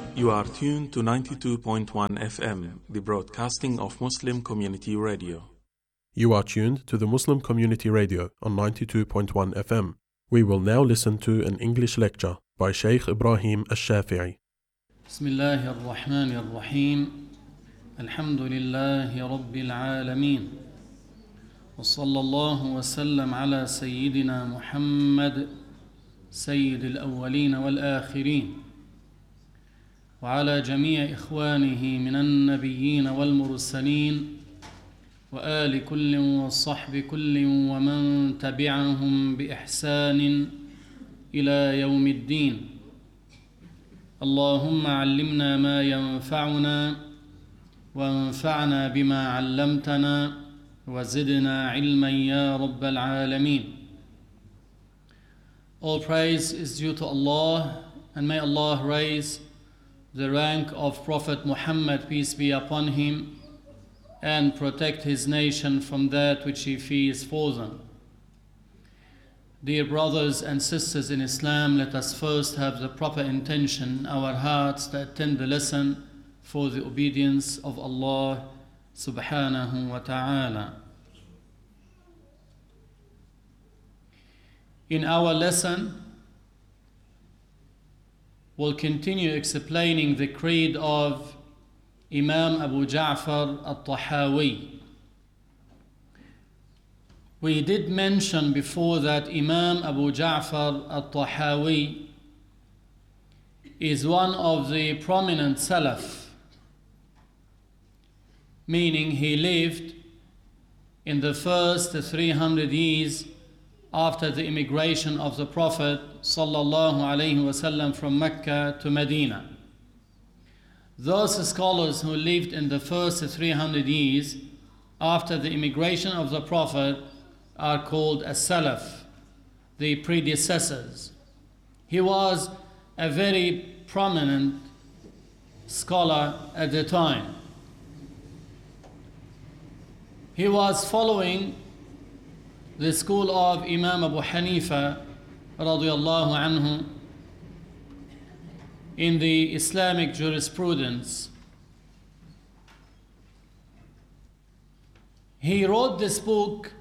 You are tuned to 92.1 FM, the broadcasting of Muslim Community Radio. You are tuned to the Muslim Community Radio on 92.1 FM. We will now listen to an English lecture by Sheikh Ibrahim Al-Shafi'i. Bismillahir Rahmanir Rahim. Alhamdulillahi Rabbil Alameen. Wa sallallahu wa sallam ala Sayyidina Muhammad, Sayyid al-Awwaleen wal-Akhirin. وعلى جميع إخوانه من النبيين والمرسلين وآل كل والصحب كل ومن تبعهم بإحسان إلى يوم الدين. اللهم علمنا ما ينفعنا وانفعنا بما علمتنا وزدنا علما يا رب العالمين. All praise is due to Allah, and may Allah raise the rank of Prophet Muhammad, peace be upon him, and protect his nation from that which he fears for them. Dear brothers and sisters in Islam, let us first have the proper intention in our hearts to attend the lesson for the obedience of Allah subhanahu wa ta'ala. In our lesson, we'll continue explaining the creed of Imam Abu Ja'far al-Tahawi. We did mention before that Imam Abu Ja'far al-Tahawi is one of the prominent Salaf, meaning he lived in the first 300 years after the immigration of the Prophet sallallahu alaihi wasallam from Mecca to Medina. Those scholars who lived in the first 300 years after the immigration of the Prophet are called as-Salaf, the predecessors. He was a very prominent scholar at the time. He was following the school of Imam Abu Hanifa radiyallahu anhu in the Islamic jurisprudence. He wrote this book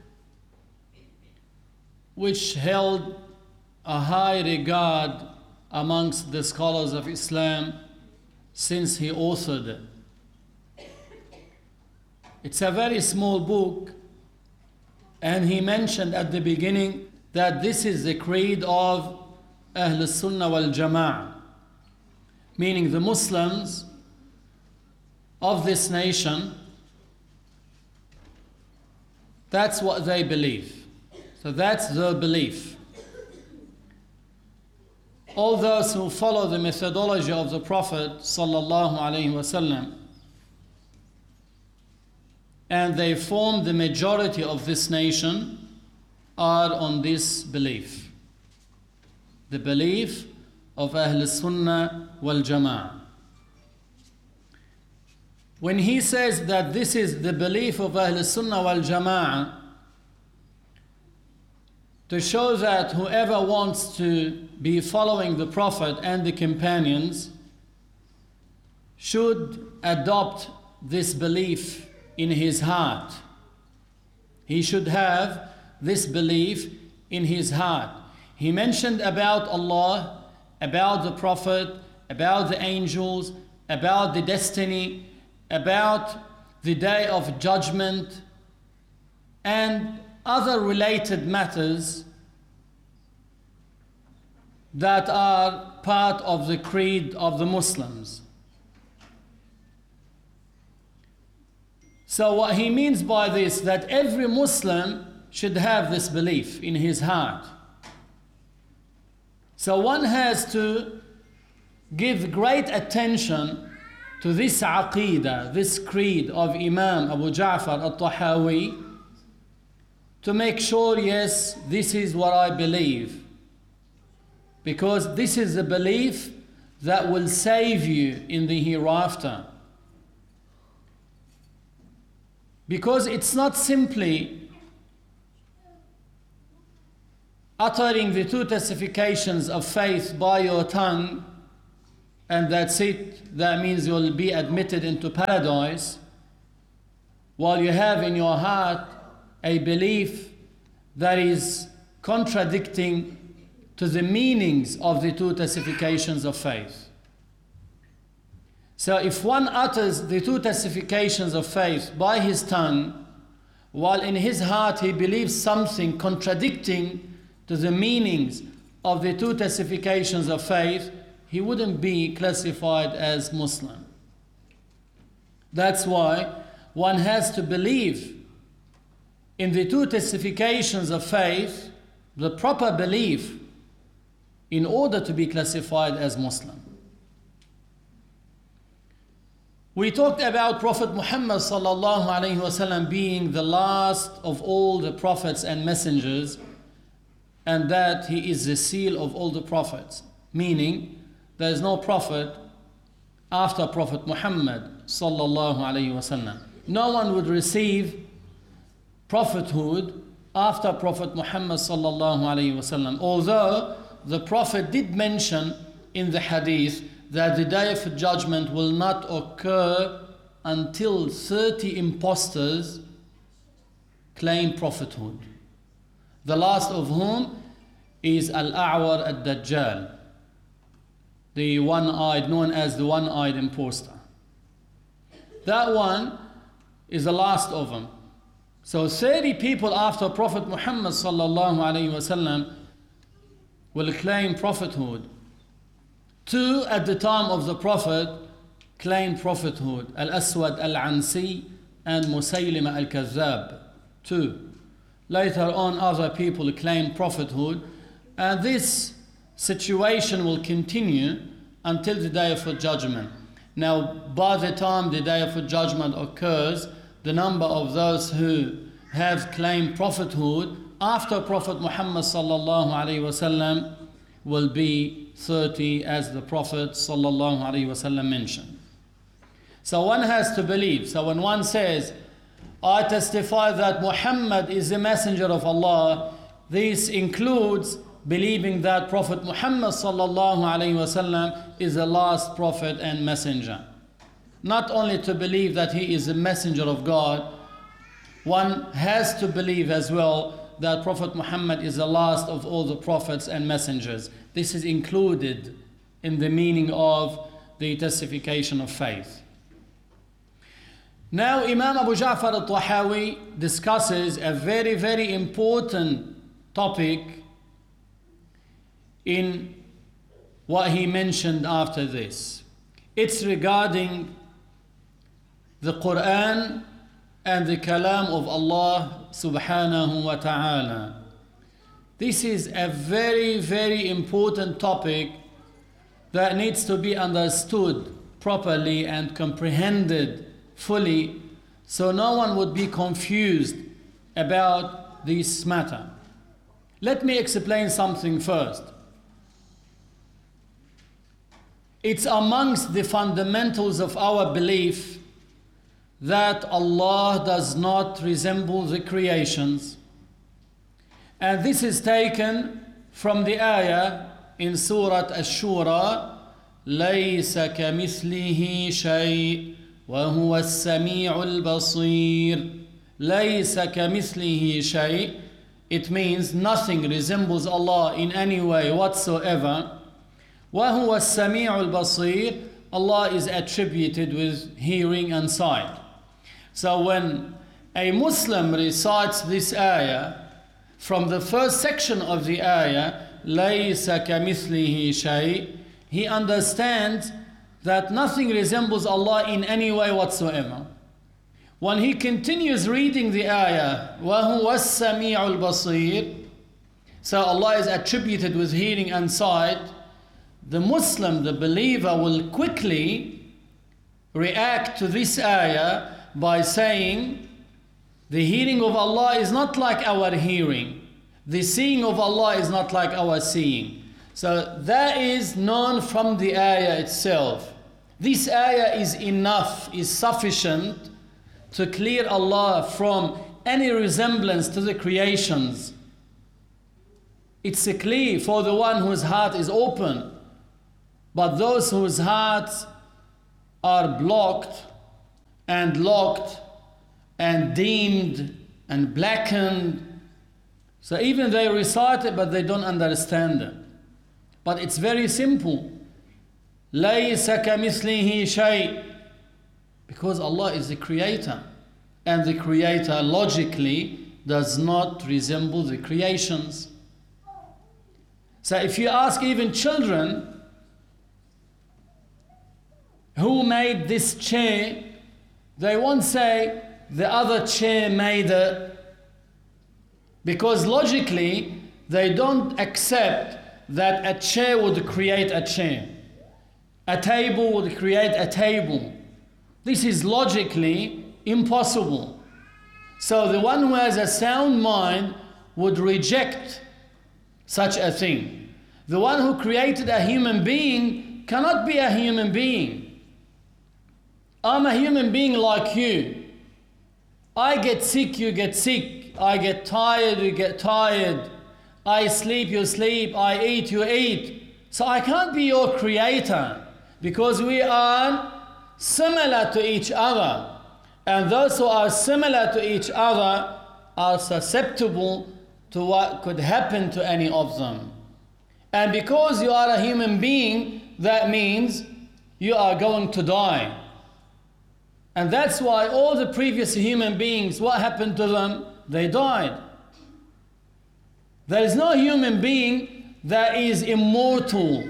which held a high regard amongst the scholars of Islam since he authored it. It's a very small book, and he mentioned at the beginning that this is the creed of Ahl Sunnah wal Jama'ah, meaning the Muslims of this nation. That's what they believe. So that's their belief. All those who follow the methodology of the Prophet sallallahu alaihi wasallam, and they form the majority of this nation, are on this belief, the belief of Ahl Sunnah wal Jama'ah. When he says that this is the belief of Ahl Sunnah wal Jama'ah, to show that whoever wants to be following the Prophet and the companions should adopt this belief in his heart. He should have this belief in his heart. He mentioned about Allah, about the Prophet, about the angels, about the destiny, about the day of judgment, and other related matters that are part of the creed of the Muslims. So what he means by this, that every Muslim should have this belief in his heart. So one has to give great attention to this aqeedah, this creed of Imam Abu Ja'far al-Tahawi, to make sure, yes, this is what I believe. Because this is a belief that will save you in the hereafter. Because it's not simply uttering the two testifications of faith by your tongue and that's it, that means you'll be admitted into paradise, while you have in your heart a belief that is contradicting to the meanings of the two testifications of faith. So if one utters the two testifications of faith by his tongue, while in his heart he believes something contradicting to the meanings of the two testifications of faith, he wouldn't be classified as Muslim. That's why one has to believe in the two testifications of faith, the proper belief, in order to be classified as Muslim. We talked about Prophet Muhammad sallallahu alaihi wasallam being the last of all the prophets and messengers, and that he is the seal of all the prophets, meaning there is no prophet after Prophet Muhammad sallallahu alaihi wasallam. No one would receive prophethood after Prophet Muhammad sallallahu alaihi wasallam. Although the Prophet did mention in the hadith that the day of judgment will not occur until 30 impostors claim prophethood. The last of whom is Al-A'war Ad-Dajjal, the one-eyed, known as the one-eyed impostor. That one is the last of them. So 30 people after Prophet Muhammad sallallahu alaihi wasallam will claim prophethood. 2 at the time of the Prophet claimed prophethood: Al-Aswad Al-Ansi and Musaylima Al-Kazzab. 2. Later on, other people claimed prophethood, and this situation will continue until the day of judgment. Now, by the time the day of judgment occurs, the number of those who have claimed prophethood after Prophet Muhammad sallallahu alaihi wasallam will be 30, as the Prophet sallallahu alaihi wasallam mentioned. So one has to believe. So when one says, I testify that Muhammad is the messenger of Allah, this includes believing that Prophet Muhammad sallallahu alaihi wasallam is the last prophet and messenger. Not only to believe that he is the messenger of God, one has to believe as well that Prophet Muhammad is the last of all the prophets and messengers. This is included in the meaning of the testification of faith. Now Imam Abu Ja'far al-Tahawi discusses a very, very important topic in what he mentioned after this. It's regarding the Quran and the kalam of Allah subhanahu wa ta'ala. This is a very, very important topic that needs to be understood properly and comprehended fully, so no one would be confused about this matter. Let me explain something first. It's amongst the fundamentals of our belief that Allah does not resemble the creations. And this is taken from the ayah in Surah Ash-Shura, لَيْسَ كَمِثْلِهِ شَيْءٍ وَهُوَ السَّمِيعُ الْبَصِيرُ. لَيْسَ كَمِثْلِهِ شَيْءٍ. It means nothing resembles Allah in any way whatsoever. وَهُوَ السَّمِيعُ الْبَصِيرُ. Allah is attributed with hearing and sight. So when a Muslim recites this ayah, from the first section of the ayah, لَيْسَ كَمِثْلِهِ شَيْءٍ, he understands that nothing resembles Allah in any way whatsoever. When he continues reading the ayah, وَهُوَ السَّمِيعُ الْبَصِيرُ, so Allah is attributed with hearing and sight, the Muslim, the believer, will quickly react to this ayah by saying, the hearing of Allah is not like our hearing. The seeing of Allah is not like our seeing. So that is known from the ayah itself. This ayah is enough, is sufficient to clear Allah from any resemblance to the creations. It's clear for the one whose heart is open. But those whose hearts are blocked and locked and dimmed and blackened, so even they recite it, but they don't understand it. But it's very simple. لَيْسَ كَمِثْلِهِ شَيْءٍ. Because Allah is the creator. And the creator logically does not resemble the creations. So if you ask even children, who made this chair, they won't say the other chair made it. Because logically, they don't accept that a chair would create a chair. A table would create a table. This is logically impossible. So the one who has a sound mind would reject such a thing. The one who created a human being cannot be a human being. I'm a human being like you. I get sick, you get sick. I get tired, you get tired. I sleep, you sleep. I eat, you eat. So I can't be your creator because we are similar to each other. And those who are similar to each other are susceptible to what could happen to any of them. And because you are a human being, that means you are going to die. And that's why all the previous human beings, what happened to them? They died. There is no human being that is immortal.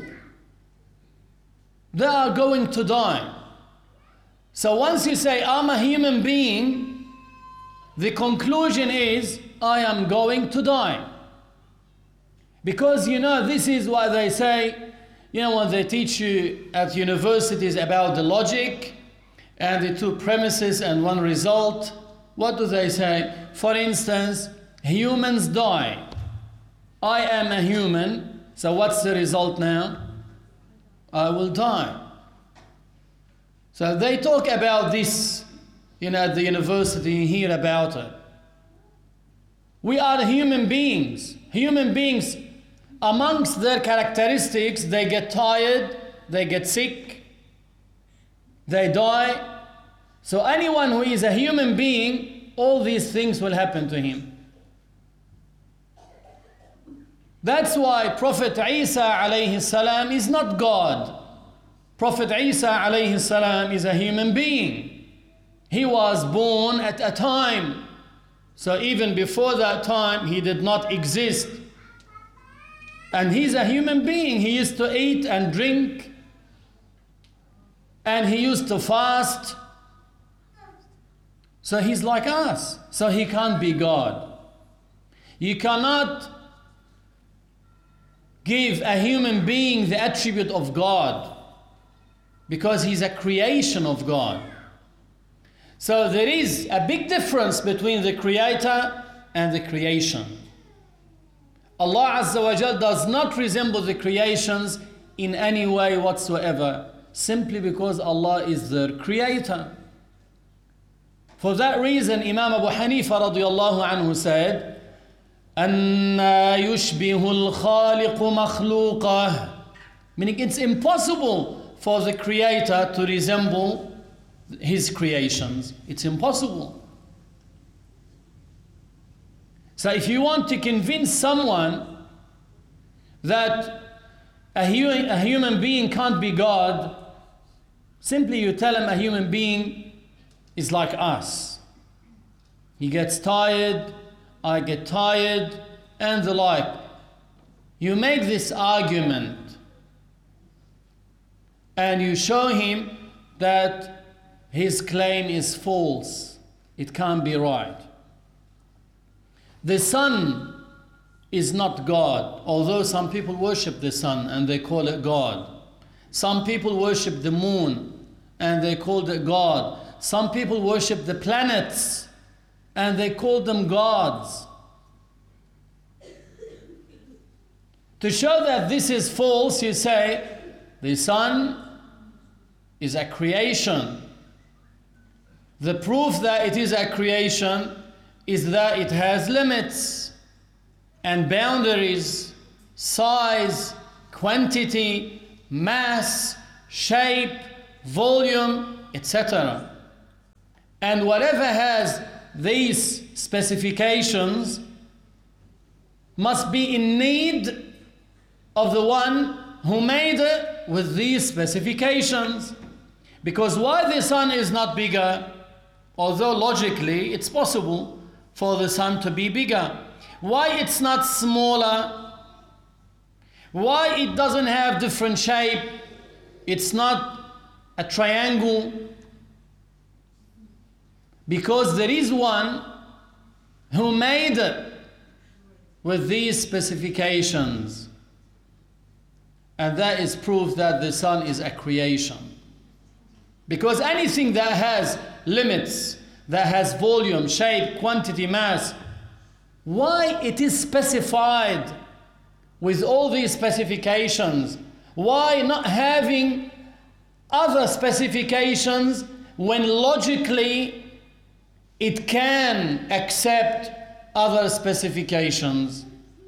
They are going to die. So once you say, I'm a human being, the conclusion is, I am going to die. Because this is what they say, when they teach you at universities about the logic and the two premises and one result, what do they say? For instance, humans die. I am a human, so what's the result now? I will die. So they talk about this, at the university, you hear about it. We are human beings. Human beings, amongst their characteristics, they get tired, they get sick, they die. So anyone who is a human being, all these things will happen to him. That's why Prophet Isa alayhi salam is not God. Prophet Isa alayhi salam is a human being. He was born at a time. So even before that time, he did not exist. And he's a human being. He used to eat and drink. And he used to fast. So he's like us. So he can't be God. You cannot give a human being the attribute of God because he's a creation of God. So there is a big difference between the creator and the creation. Allah Azza wa Jal does not resemble the creations in any way whatsoever, simply because Allah is their creator. For that reason, Imam Abu Hanifa radiyallahu anhu said, أَنَّا يُشْبِهُ الْخَالِقُ مَخْلُوقَهُ. Meaning it's impossible for the creator to resemble his creations. It's impossible. So if you want to convince someone that a human being can't be God, simply you tell him a human being is like us. He gets tired, I get tired, and the like. You make this argument and you show him that his claim is false. It can't be right. The sun is not God, although some people worship the sun and they call it God. Some people worship the moon and they call it God. Some people worship the planets and they call them gods. To show that this is false, you say, the sun is a creation. The proof that it is a creation is that it has limits and boundaries, size, quantity, mass, shape, volume, etc. And whatever has these specifications must be in need of the one who made it with these specifications. Because why the sun is not bigger, although logically it's possible for the sun to be bigger? Why it's not smaller? Why it doesn't have different shape? It's not a triangle. Because there is one who made it with these specifications. And that is proof that the sun is a creation. Because anything that has limits, that has volume, shape, quantity, mass, why it is specified with all these specifications? Why not having other specifications when logically it can accept other specifications?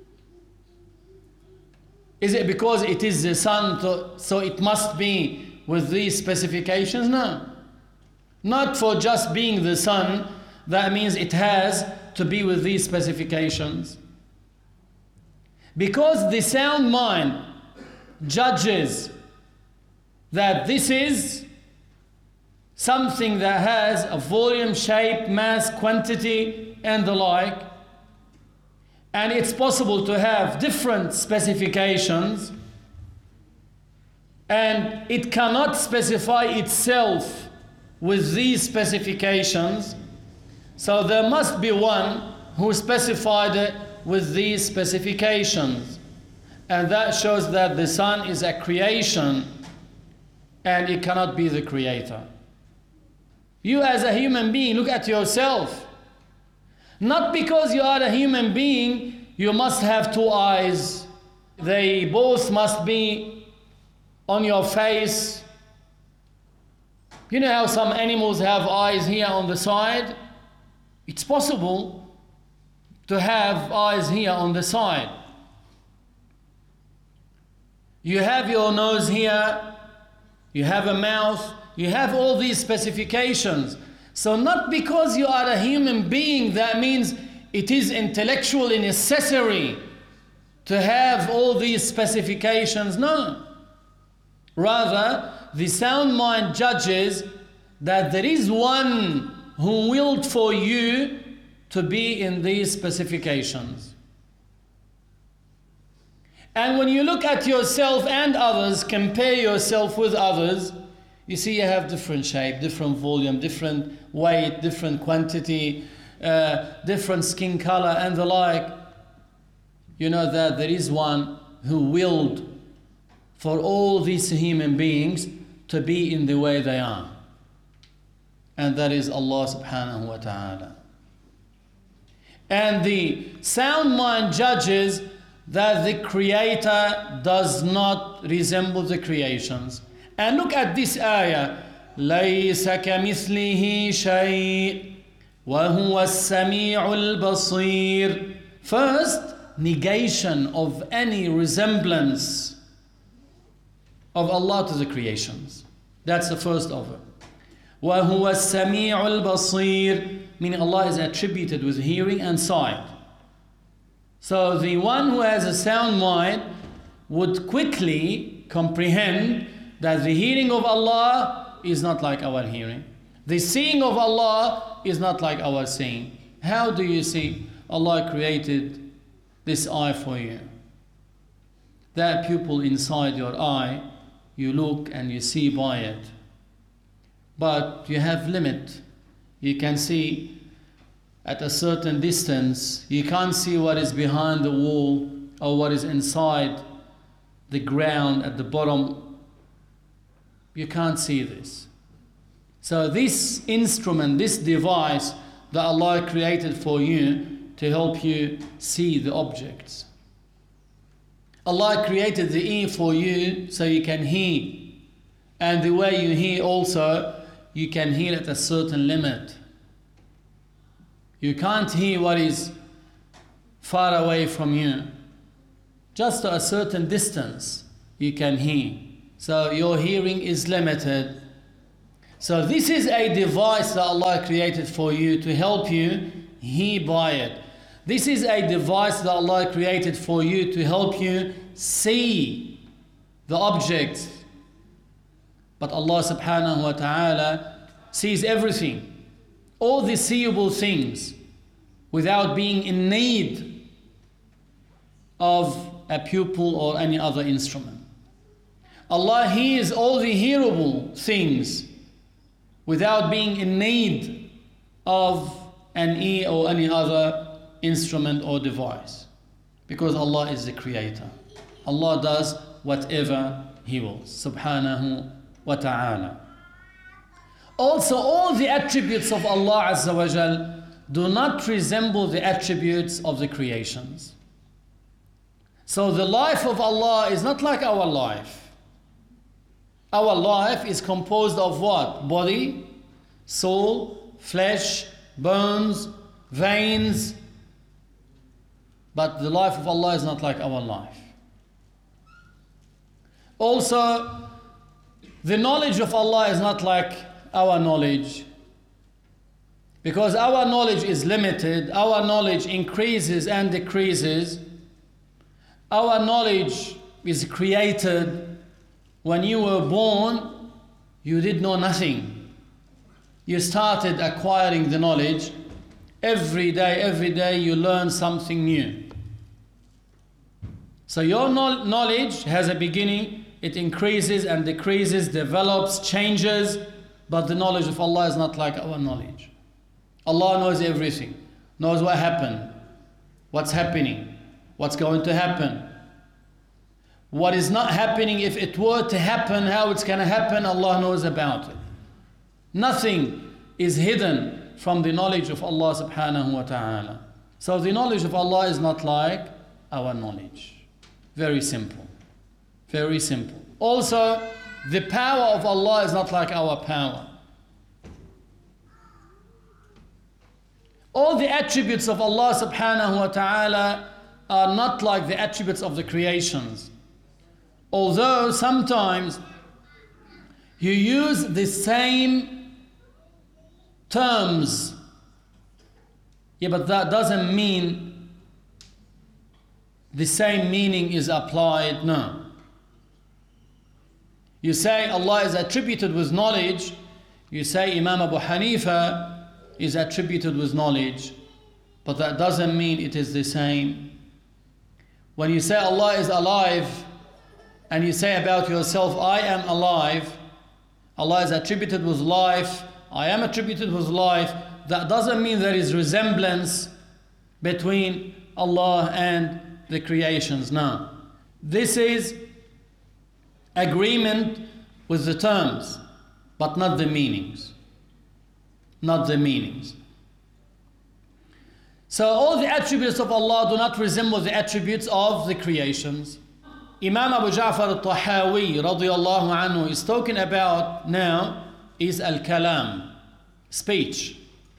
Is it because it is the sun, so it must be with these specifications? No. Not for just being the sun, that means it has to be with these specifications. Because the sound mind judges that this is something that has a volume, shape, mass, quantity, and the like, and it's possible to have different specifications, and it cannot specify itself with these specifications, so there must be one who specified it with these specifications. And that shows that the sun is a creation and it cannot be the creator. You as a human being, look at yourself. Not because you are a human being, you must have two eyes. They both must be on your face. You know how some animals have eyes here on the side? It's possible to have eyes here on the side. You have your nose here, you have a mouth, you have all these specifications. So not because you are a human being, that means it is intellectually necessary to have all these specifications. No. Rather, the sound mind judges that there is one who willed for you to be in these specifications. And when you look at yourself and others, compare yourself with others, you see you have different shape, different volume, different weight, different quantity, different skin color and the like. You know that there is one who willed for all these human beings to be in the way they are. And that is Allah subhanahu wa ta'ala. And the sound mind judges that the Creator does not resemble the creations. And look at this ayah. لَيْسَ كَمِثْلِهِ شَيْءٍ وَهُوَ السَّمِيعُ الْبَصِيرُ. First, negation of any resemblance of Allah to the creations. That's the first of it. وَهُوَ السَّمِيعُ الْبَصِيرُ, meaning Allah is attributed with hearing and sight. So the one who has a sound mind would quickly comprehend that the hearing of Allah is not like our hearing. The seeing of Allah is not like our seeing. How do you see? Allah created this eye for you. That pupil inside your eye, you look and you see by it. But you have limit. You can see at a certain distance. You can't see what is behind the wall or what is inside the ground at the bottom. You can't see this. So this instrument, this device that Allah created for you to help you see the objects. Allah created the ear for you so you can hear. And the way you hear also, you can hear at a certain limit. You can't hear what is far away from you. Just to a certain distance you can hear. So your hearing is limited. So this is a device that Allah created for you to help you hear by it. This is a device that Allah created for you to help you see the objects. But Allah subhanahu wa ta'ala sees everything, all the seeable things, without being in need of a pupil or any other instrument. Allah hears all the hearable things without being in need of an ear or any other instrument or device, because Allah is the creator. Allah does whatever He wills, subhanahu wa ta'ala. Also, all the attributes of Allah Azza wa Jal do not resemble the attributes of the creations. So the life of Allah is not like our life. Our life is composed of what? Body, soul, flesh, bones, veins. But the life of Allah is not like our life. Also, the knowledge of Allah is not like our knowledge. Because our knowledge is limited, our knowledge increases and decreases. Our knowledge is created. When you were born, you did know nothing. You started acquiring the knowledge. Every day you learn something new. So your knowledge has a beginning, it increases and decreases, develops, changes, but the knowledge of Allah is not like our knowledge. Allah knows everything, knows what happened, what's happening, what's going to happen. What is not happening, if it were to happen, how it's going to happen, Allah knows about it. Nothing is hidden from the knowledge of Allah subhanahu wa ta'ala. So the knowledge of Allah is not like our knowledge. Very simple. Very simple. Also, the power of Allah is not like our power. All the attributes of Allah subhanahu wa ta'ala are not like the attributes of the creations. Although sometimes you use the same terms, but that doesn't mean the same meaning is applied. No. You say Allah is attributed with knowledge, you say Imam Abu Hanifa is attributed with knowledge, but that doesn't mean it is the same. When you say Allah is alive, and you say about yourself, I am alive, Allah is attributed with life, I am attributed with life, that doesn't mean there is resemblance between Allah and the creations. No. This is agreement with the terms, but not the meanings. Not the meanings. So all the attributes of Allah do not resemble the attributes of the creations. Imam Abu Ja'far al-Tahawi radiyallahu anhu is talking about now is al-kalam, speech.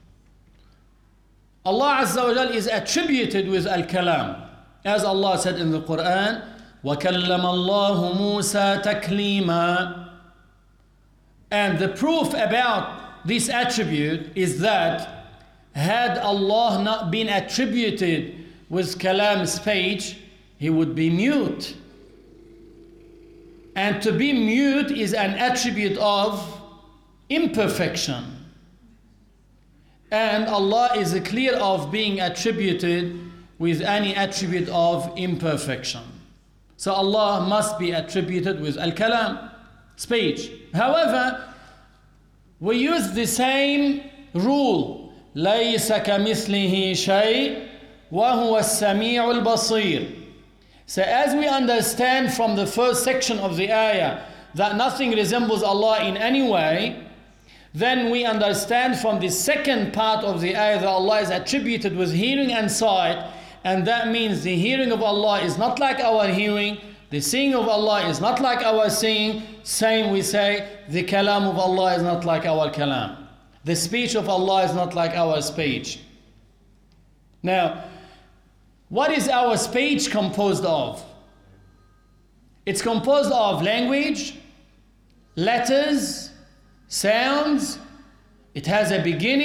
Allah Azza wa Jal is attributed with al-kalam. As Allah said in the Quran, وَكَلَّمَ اللَّهُ مُوسَى تَكْلِيمًا. And the proof about this attribute is that had Allah not been attributed with kalam, speech, He would be mute. And to be mute is an attribute of imperfection. And Allah is clear of being attributed with any attribute of imperfection. So Allah must be attributed with al-kalam, speech. However, we use the same rule. لَيْسَ كَمِثْلِهِ شَيْءٍ وَهُوَ السَّمِيعُ الْبَصِيرُ. So as we understand from the first section of the ayah that nothing resembles Allah in any way, then we understand from the second part of the ayah that Allah is attributed with hearing and sight, and that means the hearing of Allah is not like our hearing, the seeing of Allah is not like our seeing. Same we say, the kalam of Allah is not like our kalam. The speech of Allah is not like our speech. Now, what is our speech composed of? It's composed of language, letters, sounds. It has a beginning